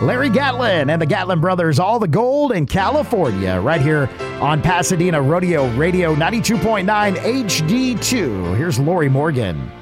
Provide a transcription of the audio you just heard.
Larry Gatlin and the Gatlin Brothers, All the Gold in California, right here on Pasadena Rodeo Radio 92.9 HD2. Here's Lori Morgan.